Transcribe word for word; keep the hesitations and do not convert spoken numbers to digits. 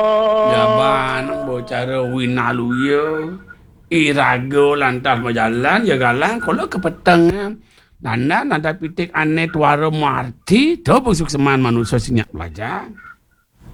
Jaban bocara winaluya. Irago lantas berjalan ya galang kalau ke petang nanda nanda pitik aneh tuara marti tu busuk seman manusia sinyak belajar.